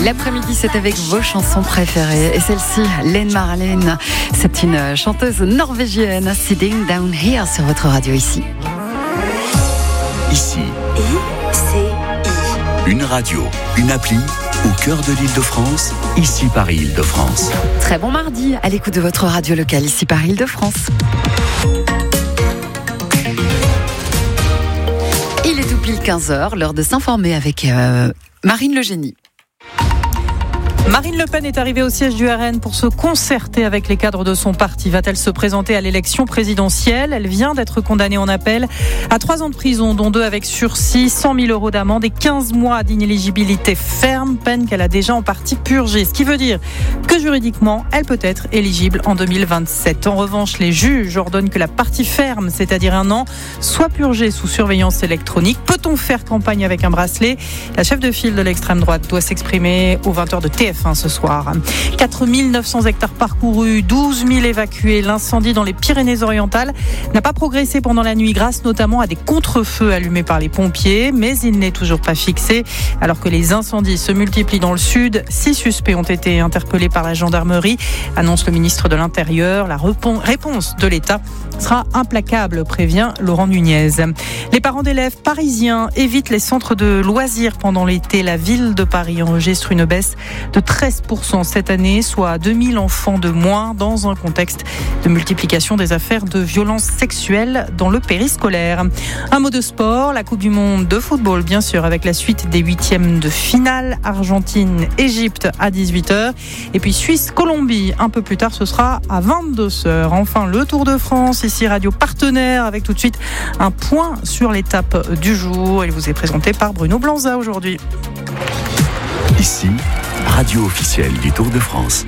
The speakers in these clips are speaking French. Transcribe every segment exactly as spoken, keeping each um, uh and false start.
L'après-midi, c'est avec vos chansons préférées. Et celle-ci, Len Marlene, c'est une chanteuse norvégienne. Sitting Down Here sur votre radio ici. Ici. I C I. Une radio, une appli au cœur de l'Île-de-France, ici Paris Île-de-France. Très bon mardi à l'écoute de votre radio locale ici Paris Île-de-France. Il est tout pile quinze heures, l'heure de s'informer avec euh, Marine Le Génie. Marine Le Pen est arrivée au siège du R N pour se concerter avec les cadres de son parti. Va-t-elle se présenter à l'élection présidentielle ? Elle vient d'être condamnée en appel à trois ans de prison, dont deux avec sursis, cent mille euros d'amende et quinze mois d'inéligibilité ferme, peine qu'elle a déjà en partie purgée. Ce qui veut dire que juridiquement, elle peut être éligible en deux mille vingt-sept. En revanche, les juges ordonnent que la partie ferme, c'est-à-dire un an, soit purgée sous surveillance électronique. Peut-on faire campagne avec un bracelet ? La chef de file de l'extrême droite doit s'exprimer aux vingt heures de T F un ce soir. quatre mille neuf cents hectares parcourus, douze mille évacués. L'incendie dans les Pyrénées-Orientales n'a pas progressé pendant la nuit grâce notamment à des contre-feux allumés par les pompiers, mais il n'est toujours pas fixé. Alors que les incendies se multiplient dans le sud, six suspects ont été interpellés par la gendarmerie, annonce le ministre de l'Intérieur. La réponse de l'État sera implacable, prévient Laurent Nunez. Les parents d'élèves parisiens évitent les centres de loisirs pendant l'été. La ville de Paris enregistre une baisse de treize pour cent cette année, soit deux mille enfants de moins dans un contexte de multiplication des affaires de violences sexuelles dans le périscolaire. Un mot de sport, la Coupe du Monde de football, bien sûr, avec la suite des huitièmes de finale. Argentine-Égypte à dix-huit heures. Et puis Suisse-Colombie, un peu plus tard, ce sera à vingt-deux heures. Enfin, le Tour de France, ici Radio Partenaire, avec tout de suite un point sur l'étape du jour. Il vous est présenté par Bruno Blanza aujourd'hui. Ici, radio officielle du Tour de France.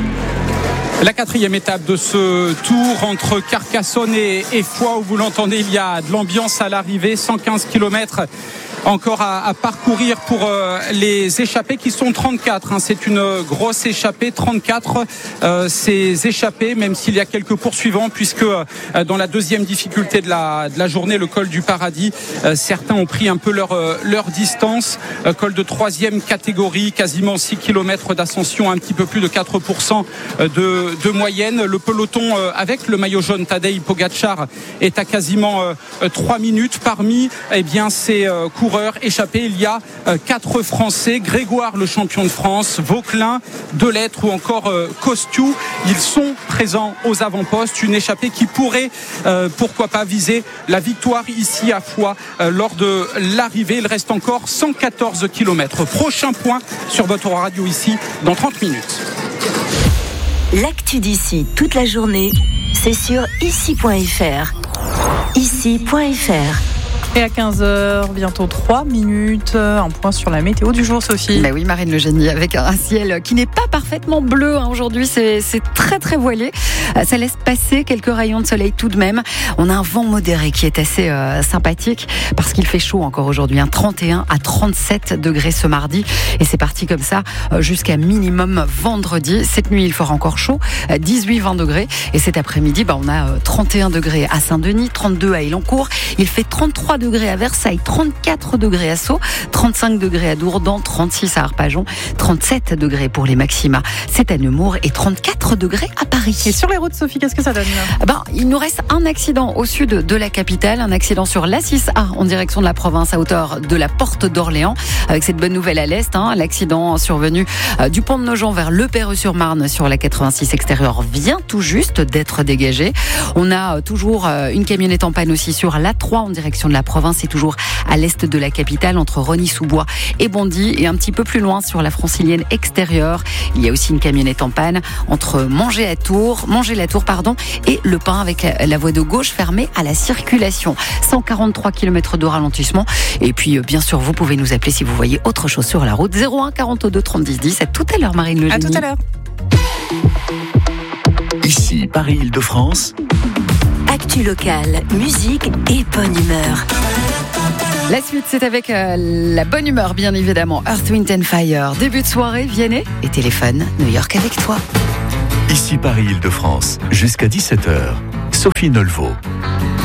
La quatrième étape de ce tour entre Carcassonne et, et Foix, où vous l'entendez, il y a de l'ambiance à l'arrivée, cent quinze kilomètres encore à, à parcourir pour euh, les échappés qui sont trente-quatre. Hein. C'est une grosse échappée, trente-quatre euh, ces échappés, même s'il y a quelques poursuivants, puisque euh, dans la deuxième difficulté de la, de la journée, le col du Paradis, euh, certains ont pris un peu leur, euh, leur distance. Euh, col de troisième catégorie, quasiment six kilomètres d'ascension, un petit peu plus de quatre pour cent de, de moyenne. Le peloton euh, avec le maillot jaune Tadej Pogačar est à quasiment euh, trois minutes. Parmi eh bien, ces euh, coureurs échappés, il y a euh, quatre Français, Grégoire le champion de France, Vauquelin, Delettre ou encore euh, Costiu. Ils sont présents aux avant-postes, une échappée qui pourrait euh, pourquoi pas viser la victoire ici à Foix euh, lors de l'arrivée. Il reste encore cent quatorze kilomètres. Prochain point sur votre radio ici dans trente minutes. L'actu d'ici toute la journée, c'est sur ici point f r. ici point f r. Et à quinze heures, bientôt trois minutes, un point sur la météo du jour, Sophie. Bah oui, Marine Le Génie, avec un ciel qui n'est pas parfaitement bleu. Hein. Aujourd'hui, c'est, c'est très très voilé. Ça laisse passer quelques rayons de soleil tout de même. On a un vent modéré qui est assez euh, sympathique parce qu'il fait chaud encore aujourd'hui. Hein. trente et un à trente-sept degrés ce mardi. Et c'est parti comme ça euh, jusqu'à minimum vendredi. Cette nuit, il fera encore chaud, dix-huit à vingt degrés. Et cet après-midi, bah, on a euh, trente et un degrés à Saint-Denis, trente-deux à Elancourt. Il fait trente-trois degrés à Versailles, trente-quatre degrés à Sceaux, trente-cinq degrés à Dourdan, trente-six à Arpajon, trente-sept degrés pour les maxima. C'est à Nemours et trente-quatre degrés à Paris. Et sur les routes, Sophie, qu'est-ce que ça donne là ? Ben, il nous reste un accident au sud de la capitale, un accident sur l'A six A en direction de la province à hauteur de la Porte d'Orléans. Avec cette bonne nouvelle à l'est, hein, l'accident survenu euh, du pont de Nogent vers Le Perreux-sur-Marne sur la quatre-vingt-six extérieure vient tout juste d'être dégagé. On a euh, toujours euh, une camionnette en panne aussi sur l'A trois en direction de la province. C'est toujours à l'est de la capitale, entre Rosny-sous-Bois et Bondy. Et un petit peu plus loin, sur la francilienne extérieure, il y a aussi une camionnette en panne entre Montgé-la-Tour, Montgé-la-Tour, pardon, et Le Pin, avec la voie de gauche fermée à la circulation. cent quarante-trois kilomètres de ralentissement. Et puis, bien sûr, vous pouvez nous appeler si vous voyez autre chose sur la route. zéro un quarante-deux trente dix dix. À tout à l'heure, Marine Le Génie. À tout à l'heure. Ici, Paris Île-de-France. Actu locale, musique et bonne humeur. La suite, c'est avec euh, la bonne humeur, bien évidemment. Earth, Wind and Fire. Début de soirée, Vianney et téléphone. New York avec toi. Ici Paris Île-de-France, jusqu'à dix-sept heures. Sophie Nolvo.